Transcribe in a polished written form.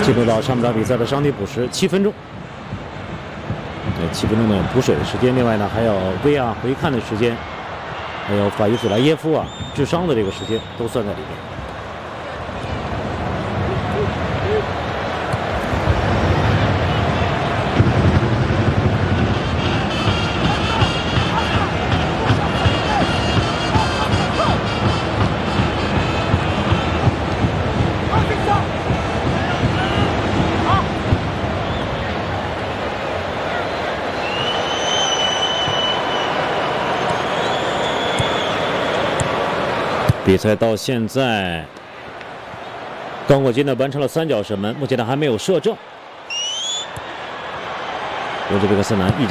进入到上半场比赛的伤停补时7分钟。7分钟的补水的时间，另外呢还有 VR 回看的时间，还有法伊祖莱耶夫治伤的这个时间都算在里面。 比赛到现在，刚果金呢完成了3脚射门，目前呢还没有射正。罗德贝克斯南1脚。